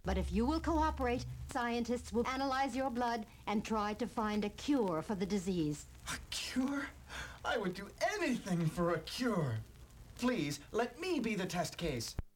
But if you will cooperate, scientists will analyze your blood and try to find a cure for the disease. A cure? I would do anything for a cure. Please, let me be the test case.